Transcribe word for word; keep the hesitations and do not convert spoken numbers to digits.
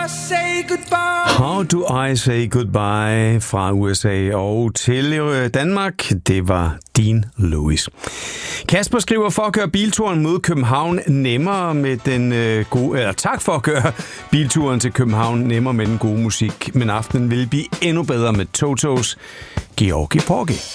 How do I say goodbye fra U S A og til Danmark, det var Dean Lewis. Kasper skriver, for at gøre bilturen mod København nemmere med den øh, gode, eller tak for at gøre bilturen til København nemmere med den gode musik, men aftenen vil blive endnu bedre med Totos Georgi Porgy.